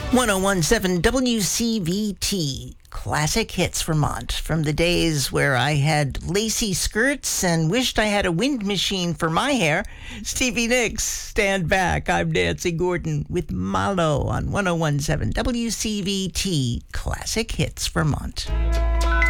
1017 WCVT, Classic Hits Vermont, from the days where I had lacy skirts and wished I had a wind machine for my hair. Stevie Nicks, Stand Back. I'm Nancy Gordon with Malo on 1017 WCVT, Classic Hits Vermont.